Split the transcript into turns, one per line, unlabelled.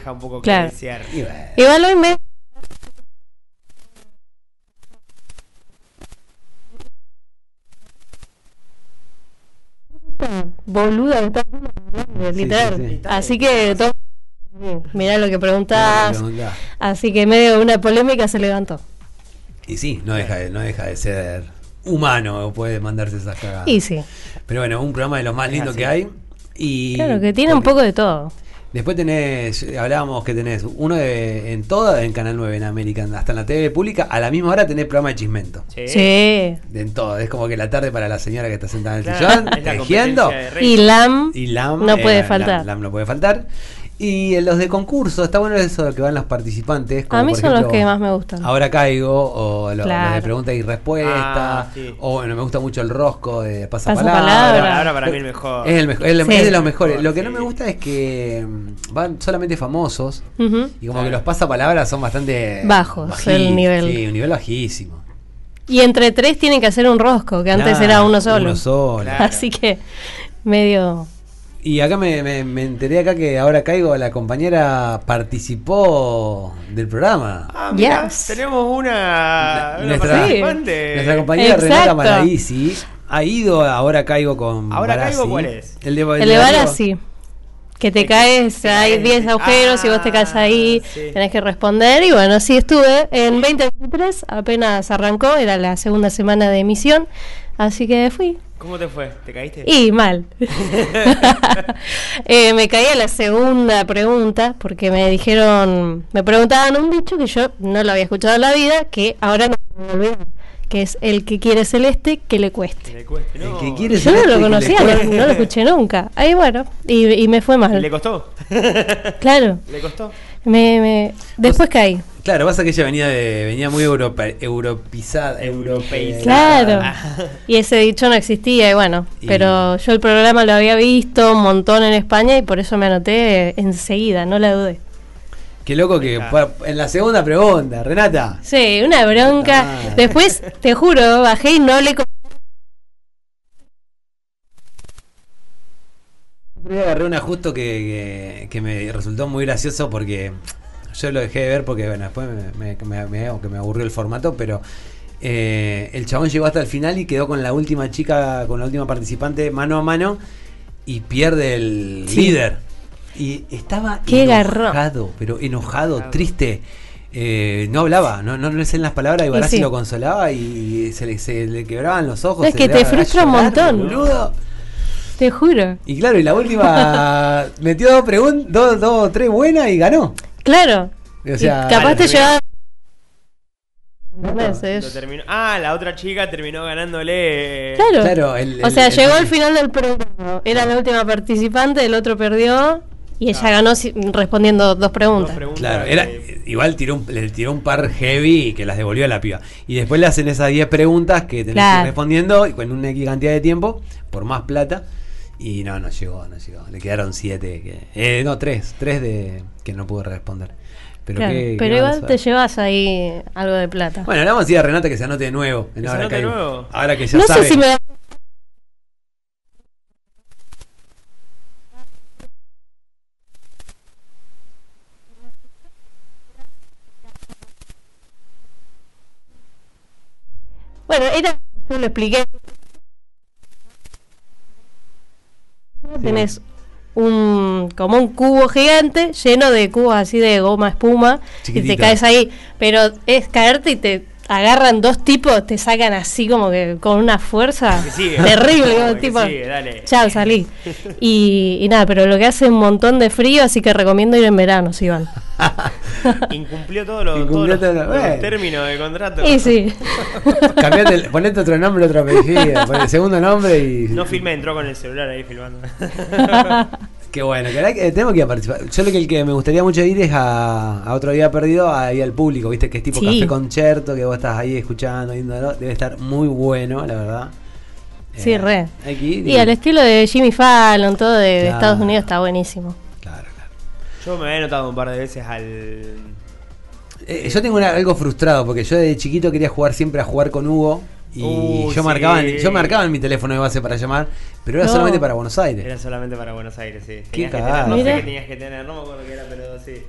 deja un poco que
Claro.
desear.
Y bueno.
Igual hoy me... Boluda, está literal.
Sí, sí.
Así que todo... Mirá lo que
Bueno,
preguntás.
pregunta.
Así que en medio de una polémica se levantó.
Y sí, no deja de ser humano, puede mandarse esas cagadas.
Y sí,
Pero bueno, un programa de los más lindos
así.
que hay. Y
claro que tiene un poco de todo.
después hablábamos que tenés uno en toda, en Canal 9, en American, hasta en la TV pública, a la misma hora tenés programa de Chismento.
Sí.
En todo, es como que la tarde para la señora que está sentada en el
Claro,
sillón,
es la
tejiendo.
competencia de Rey.
Y LAM
Y LAM
no puede faltar.
LAM no puede faltar. Y en los de concurso, está bueno eso de que van los participantes. Como
A mí
por
son
ejemplo,
los que más me gustan.
Ahora caigo, o los
Claro.
de pregunta y respuesta.
Ah, sí.
O bueno, me gusta mucho el rosco de pasapalabra.
Pasapalabra.
Ahora para mí el mejor.
Es el mejor, es
Sí.
de los mejores. Lo que no
Sí.
me gusta es que van solamente famosos.
Ujú.
Y como que los pasapalabras son bastante
Bajos, el nivel.
Sí, un nivel bajísimo.
Y entre tres tienen que hacer un rosco, que antes
Claro,
era uno solo.
Uno solo.
Claro.
Así que medio...
Y acá me enteré acá que ahora caigo, la compañera participó del programa.
Ah, mirá,
Yes.
tenemos una
Nuestra-
participante.
Nuestra compañera
Exacto.
Renata Maradisi ha ido a Ahora Caigo con
¿Ahora
Barassi.
Caigo cuál es?
El de
Elevar así. Que te caes, hay 10 agujeros y vos te caes ahí,
sí.
tenés que responder. Y bueno, sí estuve. En 2023 apenas arrancó, era la segunda semana de emisión. Así que fui.
¿Cómo te fue? ¿Te caíste?
Y mal. Me caí a la segunda pregunta porque me preguntaban un dicho que yo no lo había escuchado en la vida, que ahora no me olvidé, que es el que quiere celeste, que le cueste.
Le cueste,
El
no.
que quiere
Yo no
celeste,
lo
que le
conocía,
cueste.
no lo escuché nunca. Ahí bueno, y me fue mal.
¿Le costó?
Claro,
¿Le costó?
después caí.
Claro, pasa que ella venía muy europeizada.
Claro. Y ese dicho no existía y bueno,
Y-
pero yo el programa lo había visto un montón en España y por eso me anoté enseguida, no la dudé.
Qué loco que en la segunda pregunta, Renata.
Sí, una bronca.
Ah.
Después, te juro, bajé y no le...
Primero agarré una justo que me resultó muy gracioso porque yo lo dejé de ver porque bueno, después me aburrió el formato, pero el chabón llegó hasta el final y quedó con la última chica, con la última participante mano a mano y pierde el
Sí.
líder. Y estaba
Qué
enojado, pero enojado, triste. No hablaba, no sé en las palabras y Barassi
sí.
lo consolaba y se le quebraban los ojos.
Es
se
que
le
te
daba a
frustra un
llorar,
montón.
boludo.
Te juro.
Y claro, y la última metió dos, tres buenas y ganó.
Claro.
O sea,
Y capaz te
terminó.
llevaba...
Lo
meses.
terminó. Ah, la otra chica terminó ganándole.
Claro.
Claro,
O sea, llegó al final del programa. Era la última participante, el otro perdió y ella ganó respondiendo dos preguntas.
Claro, igual le tiró un par heavy que las devolvió a la piba. Y después le hacen esas 10 preguntas que tenés que
Claro.
ir respondiendo y con una X cantidad de tiempo, por más plata. Y no llegó. Le quedaron 7. No, 3 de que no pudo responder. Pero,
Claro,
qué
pero
van a
igual
saber.
te llevas ahí algo de plata.
Bueno, le vamos a decir a Renata que se anote de nuevo.
¿Que se anote de nuevo?
Ahora que ya
No
sabe.
sé si me da... Bueno, yo lo expliqué. Tenés como un cubo gigante lleno de cubos así de goma espuma y
Chiquitita.
te caes ahí, pero es caerte y te agarran dos tipos, te sacan así como que con una fuerza
Que sigue.
terrible, como
Que
tipo,
sigue, dale.
chao, salí. Y nada, pero lo que hace un montón de frío, así que recomiendo ir en verano si van.
Incumplió todos los
Bueno.
términos de contrato.
Y sí.
Ponete otro nombre, otro apellido, pon el segundo nombre y.
No filmé, entró con el celular ahí filmando.
Qué bueno, que tenemos que ir a participar. Yo el que me gustaría mucho ir es a Otro Día Perdido, ahí al público, viste, que es tipo
Sí.
café concierto, que vos estás ahí escuchando, viéndolo. Debe estar muy bueno, la verdad.
Sí, re.
Hay que ir
Y al estilo de Jimmy Fallon, todo de
Claro.
Estados Unidos está buenísimo.
Claro.
Yo me había notado un par de veces al.
Yo tengo algo frustrado, porque yo de chiquito quería siempre a jugar con Hugo. Y yo
sí.
marcaba en mi teléfono de base para llamar, pero era
No.
solamente para Buenos Aires.
Era solamente para Buenos Aires, sí.
Qué
Tenías que
cagada.
tener, no sé
Mira.
qué tenías que tener, no me acuerdo qué era, pero sí.